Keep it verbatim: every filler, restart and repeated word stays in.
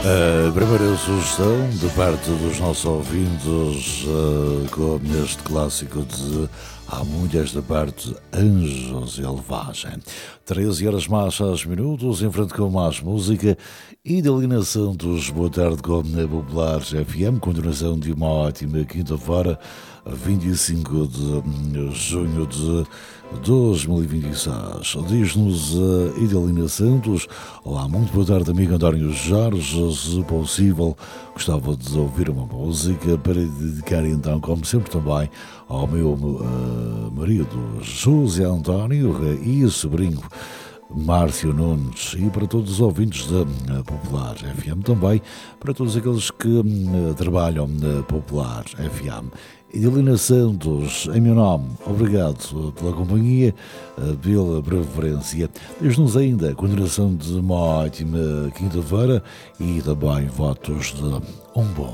A primeira sugestão de parte dos nossos ouvintes uh, com este clássico de há muito esta parte Anjos e Elvagem. treze horas mais seis minutos, em frente com mais música e Idalina Santos. Boa tarde com a Populares F M, continuação de uma ótima quinta-feira, vinte e cinco de junho de dois mil e vinte e seis. Diz-nos a Idalina Santos: olá, muito boa tarde, amigo António Jorge. Se possível, gostava de ouvir uma música para dedicar então, como sempre, também ao meu uh, marido José António e sobrinho Márcio Nunes, e para todos os ouvintes da Popular F M, também para todos aqueles que uh, trabalham na Popular F M. Idalina Santos, em meu nome, obrigado pela companhia, pela preferência. Diz-nos ainda a continuação de uma ótima quinta-feira e também votos de um bom